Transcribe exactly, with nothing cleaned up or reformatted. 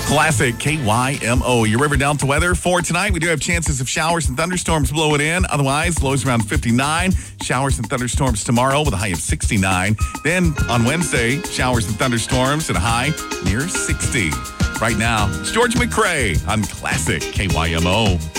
Classic K Y M O. Your River Delta weather for tonight. We do have chances of showers and thunderstorms blowing in. Otherwise, lows around fifty-nine. Showers and thunderstorms tomorrow with a high of sixty-nine. Then on Wednesday, showers and thunderstorms and a high near sixty. Right now, it's George McCrae on Classic K Y M O.